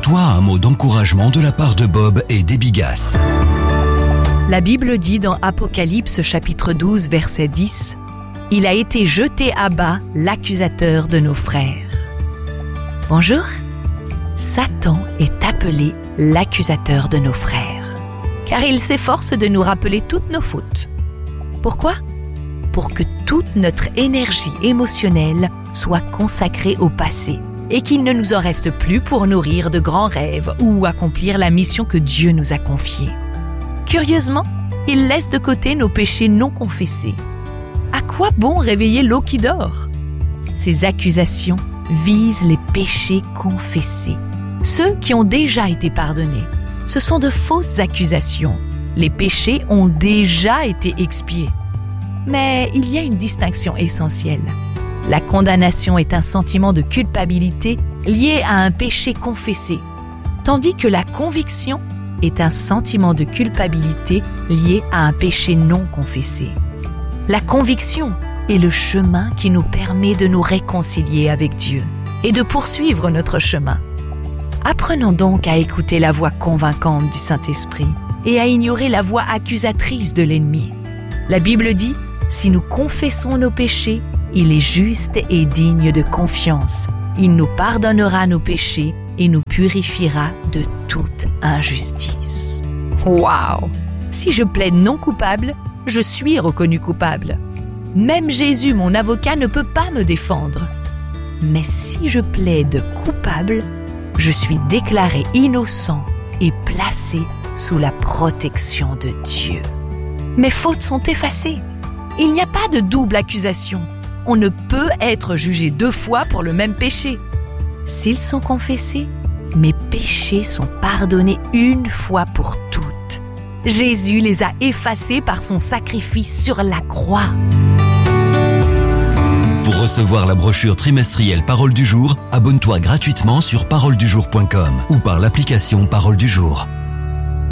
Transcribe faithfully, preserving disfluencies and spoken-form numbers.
Attends-toi à un mot d'encouragement de la part de Bob et d'Ebigas. La Bible dit dans Apocalypse chapitre douze verset dix « Il a été jeté à bas l'accusateur de nos frères ». Bonjour, Satan est appelé l'accusateur de nos frères, car il s'efforce de nous rappeler toutes nos fautes. Pourquoi ? Pour que toute notre énergie émotionnelle soit consacrée au passé et qu'il ne nous en reste plus pour nourrir de grands rêves ou accomplir la mission que Dieu nous a confiée. Curieusement, il laisse de côté nos péchés non confessés. À quoi bon réveiller l'eau qui dort ? Ces accusations visent les péchés confessés, ceux qui ont déjà été pardonnés. Ce sont de fausses accusations. Les péchés ont déjà été expiés. Mais il y a une distinction essentielle. La condamnation est un sentiment de culpabilité lié à un péché confessé, tandis que la conviction est un sentiment de culpabilité lié à un péché non confessé. La conviction est le chemin qui nous permet de nous réconcilier avec Dieu et de poursuivre notre chemin. Apprenons donc à écouter la voix convaincante du Saint-Esprit et à ignorer la voix accusatrice de l'ennemi. La Bible dit « Si nous confessons nos péchés, il est juste et digne de confiance. Il nous pardonnera nos péchés et nous purifiera de toute injustice. » Waouh! Si je plaide non coupable, je suis reconnu coupable. Même Jésus, mon avocat, ne peut pas me défendre. Mais si je plaide coupable, je suis déclaré innocent et placé sous la protection de Dieu. Mes fautes sont effacées. Il n'y a pas de double accusation. On ne peut être jugé deux fois pour le même péché. S'ils sont confessés, mes péchés sont pardonnés une fois pour toutes. Jésus les a effacés par son sacrifice sur la croix. Pour recevoir la brochure trimestrielle Parole du jour, abonne-toi gratuitement sur parole du jour point com ou par l'application Parole du jour.